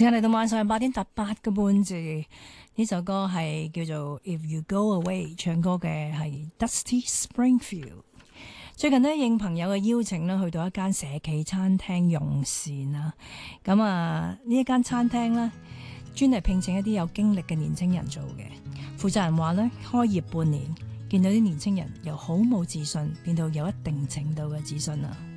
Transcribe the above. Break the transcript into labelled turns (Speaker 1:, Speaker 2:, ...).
Speaker 1: 時間嚟到晚上8:08字，呢首歌係叫做 If You Go Away， 唱歌嘅係 Dusty Springfield。最近呢，應朋友嘅邀請呢，去到一間社企餐廳用膳啊。咁呢一間餐廳呢，專係聘請一啲有經歷嘅年青人做嘅。負責人話呢，開業半年，見到啲年青人由好冇自信變到有一定程度嘅自信啊。